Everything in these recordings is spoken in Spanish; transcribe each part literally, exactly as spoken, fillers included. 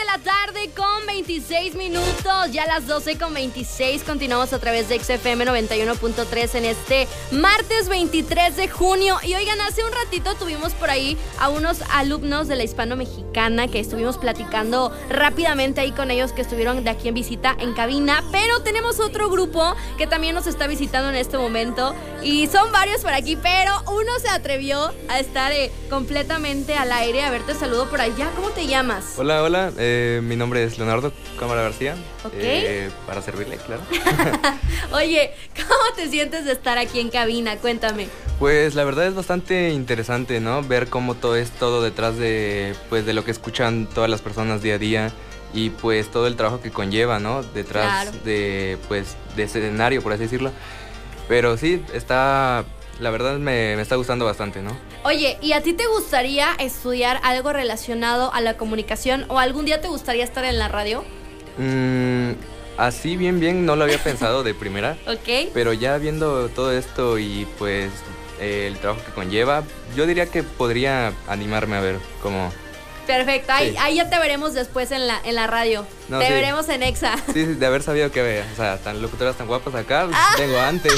la tarde con veintiséis minutos, ya las doce con veintiséis. Continuamos a través de X F M noventa y uno punto tres en este martes veintitrés de junio. Y oigan, hace un ratito tuvimos por ahí a unos alumnos de la Hispano-Mexicana que estuvimos platicando rápidamente ahí con ellos, que estuvieron de aquí en visita en cabina. Pero tenemos otro grupo que también nos está visitando en este momento y son varios por aquí, pero uno se atrevió a estar eh, completamente al aire. A ver, te saludo por allá. ¿Cómo te llamas? Hola, hola, eh, mi nombre es Leonardo Cámara García. Ok. Eh, para servirle, claro. Oye, ¿cómo te sientes de estar aquí en cabina? Cuéntame. Pues la verdad es bastante interesante, ¿no? Ver cómo todo es todo detrás de, pues, de lo que escuchan todas las personas día a día y pues todo el trabajo que conlleva, ¿no? Detrás Claro. de, pues, de escenario, por así decirlo. Pero sí, está, la verdad me, me está gustando bastante, ¿no? Oye, ¿y a ti te gustaría estudiar algo relacionado a la comunicación o algún día te gustaría estar en la radio? Mm, así bien, bien, no lo había pensado de primera. Ok. Pero ya viendo todo esto y pues eh, el trabajo que conlleva, yo diría que podría animarme a ver cómo... Perfecto, ahí, Sí. ahí ya te veremos después en la, en la radio. No, te sí. veremos en Exa. Sí, sí, de haber sabido que, o sea, tan locutoras tan guapas acá, Ah. vengo antes.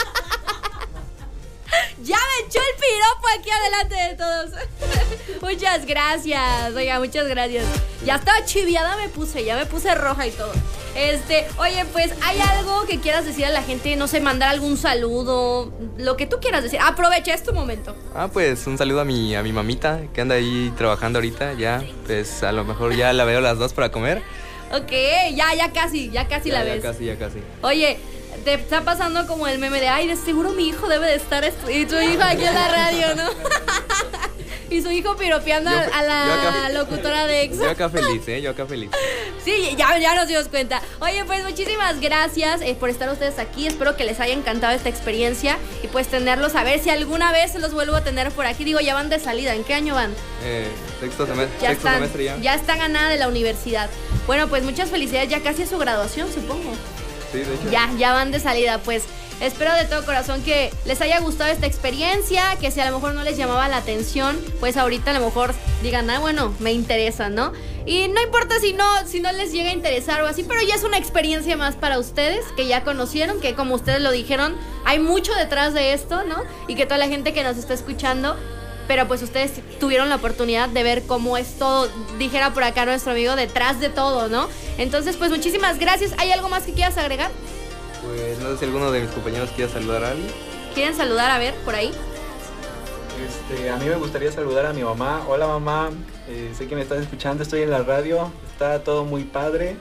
Ya me echó el piropo aquí adelante de todos. Muchas gracias, oiga, muchas gracias. Ya estaba chiviada, me puse, ya me puse roja y todo. Este, oye, pues, ¿hay algo que quieras decir a la gente? No sé, mandar algún saludo, lo que tú quieras decir. Aprovecha, es tu momento. Ah, pues un saludo a mi, a mi mamita que anda ahí trabajando ahorita, ya, pues a lo mejor ya la veo las dos para comer. Ok, ya, ya casi, ya casi Ya, la ya ves. casi, ya casi. Oye, te está pasando como el meme de, ay, de seguro mi hijo debe de estar estu- y tu hijo aquí en la radio, ¿no? Y su hijo piropeando Yo- a la yo acá- locutora de Exa. Yo acá feliz, ¿eh? Yo acá feliz. Sí, ya, ya nos dimos cuenta. Oye, pues muchísimas gracias eh, por estar ustedes aquí. Espero que les haya encantado esta experiencia y pues tenerlos, a ver si alguna vez los vuelvo a tener por aquí. Digo, ya van de salida. ¿En qué año van? Eh, sexto semestre, Ya sexto están, semestre ya. ya están a nada de la universidad. Bueno, pues muchas felicidades. Ya casi es su graduación, supongo. Sí, de hecho. Ya, ya van de salida, pues espero de todo corazón que les haya gustado esta experiencia, que si a lo mejor no les llamaba la atención, pues ahorita a lo mejor digan, ah, bueno, me interesa, ¿no? Y no importa si no, si no les llega a interesar o así, pero ya es una experiencia más para ustedes, que ya conocieron, que como ustedes lo dijeron, hay mucho detrás de esto, ¿no? Y que toda la gente que nos está escuchando, pero pues ustedes tuvieron la oportunidad de ver cómo es todo, dijera por acá nuestro amigo, detrás de todo, ¿no? Entonces, pues muchísimas gracias. ¿Hay algo más que quieras agregar? Pues no sé si alguno de mis compañeros quiere saludar a alguien. ¿Quieren saludar? A ver, por ahí. Este, a mí me gustaría saludar a mi mamá. Hola mamá, eh, sé que me estás escuchando, estoy en la radio, está todo muy padre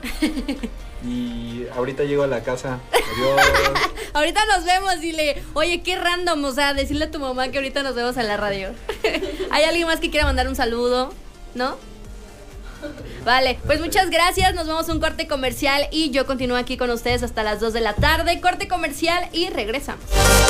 y ahorita llego a la casa. Adiós. Ahorita nos vemos, dile, oye, qué random, o sea, decirle a tu mamá que ahorita nos vemos en la radio. ¿Hay alguien más que quiera mandar un saludo? ¿No? Vale, pues muchas gracias, nos vamos a un corte comercial y yo continúo aquí con ustedes hasta las dos de la tarde. Corte comercial y regresamos.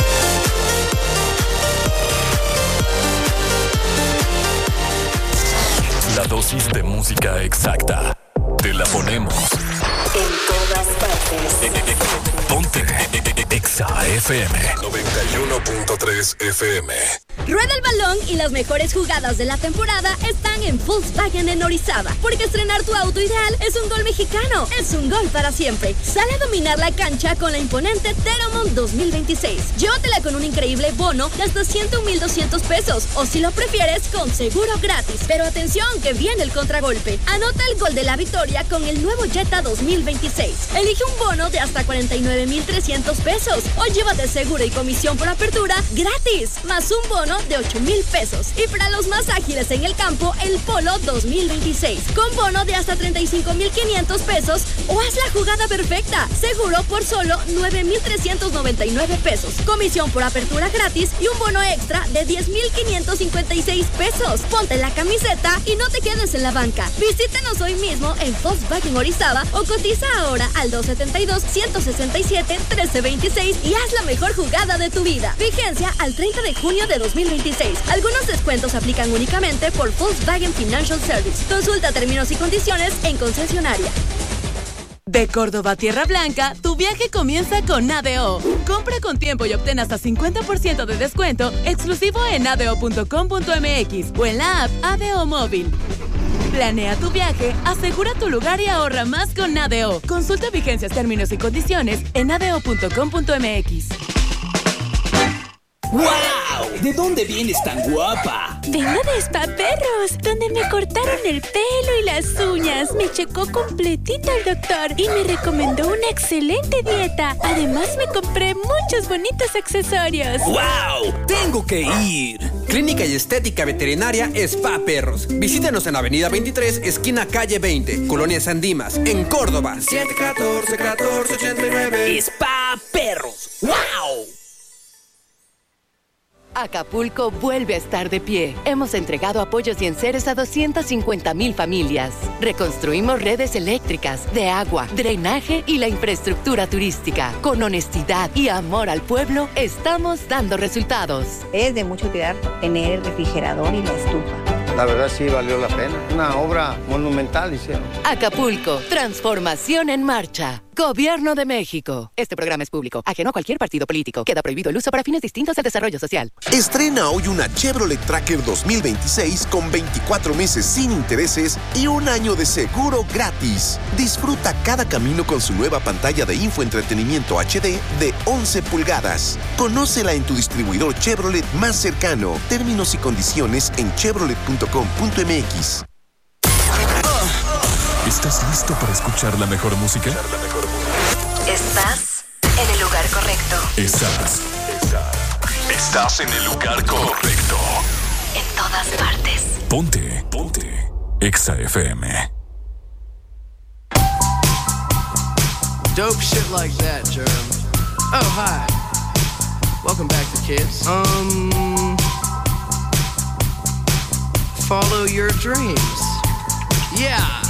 La dosis de música exacta. Te la ponemos. En todas partes. Ponte Exa F M noventa y uno punto tres F M. Rueda el balón y las mejores jugadas de la temporada están en Volkswagen en Orizaba. Porque estrenar tu auto ideal es un gol mexicano, es un gol para siempre. Sale a dominar la cancha con la imponente Terramont dos mil veintiséis. Llévatela con un increíble bono de hasta ciento un mil doscientos pesos. O si lo prefieres, con seguro gratis. Pero atención, que viene el contragolpe. Anota el gol de la victoria con el nuevo Jetta dos mil veintiséis. Elige un bono de hasta cuarenta y nueve mil trescientos pesos. O llévate seguro y comisión por apertura gratis. Más un bono de ocho mil pesos. Y para los más ágiles en el campo, el Polo dos mil veintiséis. Con bono de hasta treinta y cinco mil quinientos pesos. O haz la jugada perfecta. Seguro por solo nueve mil trescientos noventa y nueve pesos. Comisión por apertura gratis y un bono extra de diez mil quinientos cincuenta y seis pesos. Ponte la camiseta y no te quedes en la banca. Visítanos hoy mismo en Volkswagen Orizaba o cotiza ahora al dos setenta y dos, ciento sesenta y siete, trece veintiséis y haz la mejor jugada de tu vida. Vigencia al treinta de junio de dos mil veintiséis. Algunos descuentos aplican únicamente por Volkswagen Financial Service. Consulta términos y condiciones en concesionaria. De Córdoba a Tierra Blanca, tu viaje comienza con A D O. Compra con tiempo y obtén hasta cincuenta por ciento de descuento exclusivo en a d o punto com punto m x o en la app A D O Móvil. Planea tu viaje, asegura tu lugar y ahorra más con Nadeo. Consulta vigencias, términos y condiciones en nadeo punto com punto m x. ¡Wow! ¿De dónde vienes tan guapa? Vengo de Spa Perros, donde me cortaron el pelo y las uñas. Me checó completito el doctor y me recomendó una excelente dieta. Además, me compré muchos bonitos accesorios. ¡Wow! ¡Tengo que ir! Clínica y Estética Veterinaria Spa Perros. Visítenos en Avenida veintitrés, esquina calle veinte, Colonia San Dimas, en Córdoba. siete uno cuatro, uno cuatro ocho nueve. Spa Perros. ¡Wow! Acapulco vuelve a estar de pie. Hemos entregado apoyos y enseres a doscientas cincuenta mil familias. Reconstruimos redes eléctricas, de agua, drenaje y la infraestructura turística. Con honestidad y amor al pueblo, estamos dando resultados. Es de mucho cuidar tener el refrigerador y la estufa. La verdad sí valió la pena. Una obra monumental hicieron. Acapulco, transformación en marcha. Gobierno de México. Este programa es público, ajeno a cualquier partido político. Queda prohibido el uso para fines distintos al desarrollo social. Estrena hoy una Chevrolet Tracker dos mil veintiséis con veinticuatro meses sin intereses y un año de seguro gratis. Disfruta cada camino con su nueva pantalla de infoentretenimiento H D de once pulgadas. Conócela en tu distribuidor Chevrolet más cercano. Términos y condiciones en chevrolet punto com punto m x. ¿Estás listo para escuchar la mejor música? Estás en el lugar correcto. Estás. Estás. Estás en el lugar correcto. En todas partes. Ponte. Ponte. Exa F M. Dope shit like that, Germ. Oh, hi. Welcome back to Kiss. Um. Follow your dreams. Yeah.